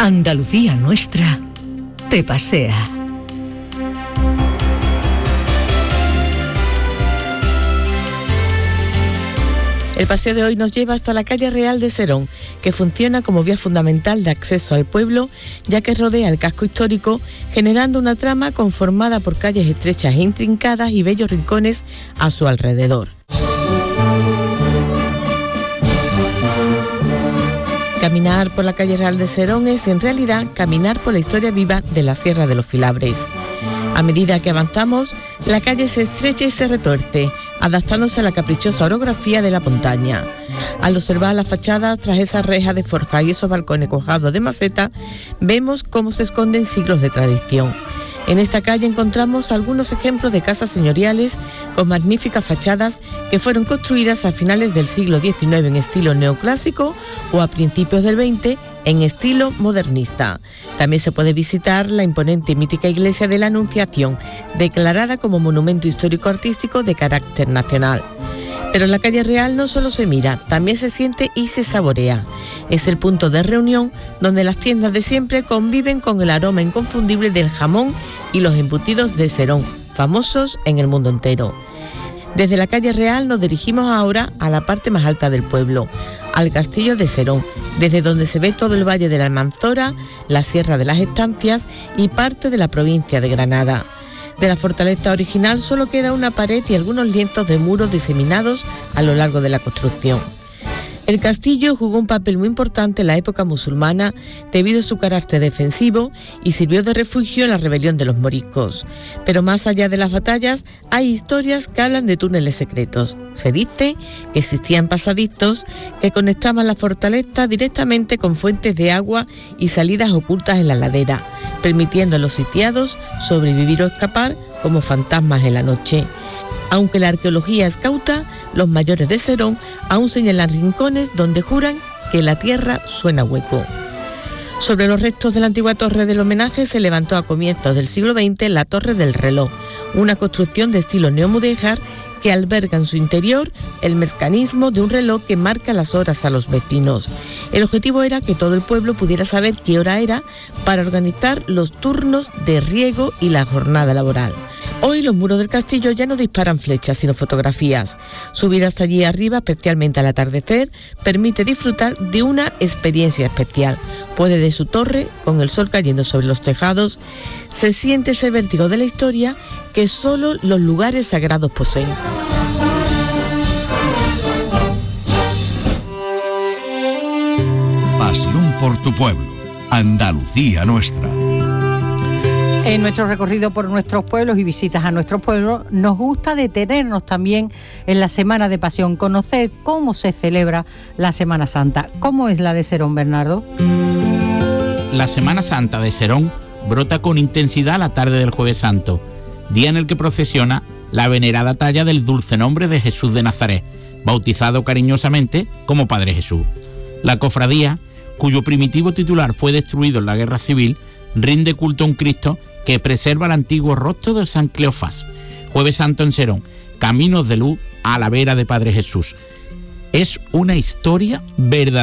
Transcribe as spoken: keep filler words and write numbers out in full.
Andalucía nuestra te pasea. El paseo de hoy nos lleva hasta la calle Real de Serón, que funciona como vía fundamental de acceso al pueblo, ya que rodea el casco histórico, generando una trama conformada por calles estrechas e intrincadas y bellos rincones a su alrededor. Caminar por la calle Real de Serón es en realidad caminar por la historia viva de la Sierra de los Filabres. A medida que avanzamos, la calle se estrecha y se retuerce, adaptándose a la caprichosa orografía de la montaña. Al observar las fachadas tras esas rejas de forja y esos balcones cuajados de maceta, vemos cómo se esconden siglos de tradición. En esta calle encontramos algunos ejemplos de casas señoriales con magníficas fachadas que fueron construidas a finales del siglo diecinueve en estilo neoclásico o a principios del veinte en estilo modernista. También se puede visitar la imponente y mítica iglesia de la Anunciación, declarada como monumento histórico-artístico de carácter nacional. Pero en la calle Real no solo se mira, también se siente y se saborea. Es el punto de reunión donde las tiendas de siempre conviven con el aroma inconfundible del jamón y los embutidos de Serón, famosos en el mundo entero. Desde la calle Real nos dirigimos ahora a la parte más alta del pueblo, al castillo de Serón, desde donde se ve todo el valle de la Almanzora, la Sierra de las Estancias y parte de la provincia de Granada. De la fortaleza original solo queda una pared y algunos lienzos de muros diseminados a lo largo de la construcción. El castillo jugó un papel muy importante en la época musulmana debido a su carácter defensivo y sirvió de refugio en la rebelión de los moriscos. Pero más allá de las batallas, hay historias que hablan de túneles secretos. Se dice que existían pasadizos que conectaban la fortaleza directamente con fuentes de agua y salidas ocultas en la ladera, permitiendo a los sitiados sobrevivir o escapar como fantasmas en la noche. Aunque la arqueología es cauta, los mayores de Serón aún señalan rincones donde juran que la tierra suena hueco. Sobre los restos de la antigua torre del homenaje se levantó a comienzos del siglo veinte la Torre del Reloj, una construcción de estilo neomudéjar que alberga en su interior el mecanismo de un reloj que marca las horas a los vecinos. El objetivo era que todo el pueblo pudiera saber qué hora era para organizar los turnos de riego y la jornada laboral. Hoy los muros del castillo ya no disparan flechas, sino fotografías. Subir hasta allí arriba, especialmente al atardecer, permite disfrutar de una experiencia especial, pues desde su torre, con el sol cayendo sobre los tejados, se siente ese vértigo de la historia que solo los lugares sagrados poseen. Pasión por tu pueblo, Andalucía nuestra. En nuestro recorrido por nuestros pueblos y visitas a nuestros pueblos, nos gusta detenernos también en la Semana de Pasión, conocer cómo se celebra la Semana Santa. ¿Cómo es la de Serón, Bernardo? La Semana Santa de Serón brota con intensidad la tarde del Jueves Santo, día en el que procesiona la venerada talla del dulce nombre de Jesús de Nazaret, bautizado cariñosamente como Padre Jesús. La cofradía, cuyo primitivo titular fue destruido en la Guerra Civil, rinde culto a un Cristo que preserva el antiguo rostro de San Cleofás. Jueves Santo en Serón, caminos de luz a la vera de Padre Jesús. Es una historia verdadera.